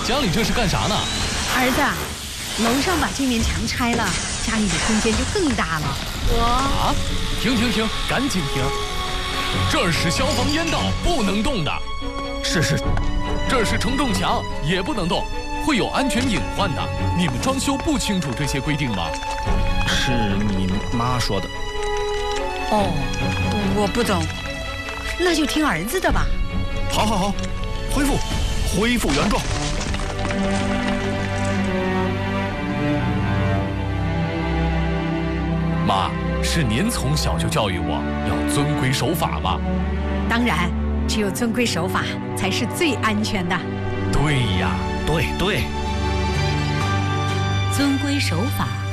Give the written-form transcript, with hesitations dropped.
家里这是干啥呢？ 儿子，楼上把这面墙拆了，家里的空间就更大了。 啊！停，赶紧停！这儿是消防烟道，不能动的。 是， 这是承重墙，也不能动，会有安全隐患的。你们装修不清楚这些规定吗？ 是你妈说的。 哦，我不懂，那就听儿子的吧。 好，恢复原状。 妈，是您从小就教育我要遵规守法吗？ 当然，只有遵规守法才是最安全的。 对呀， 对， 遵规守法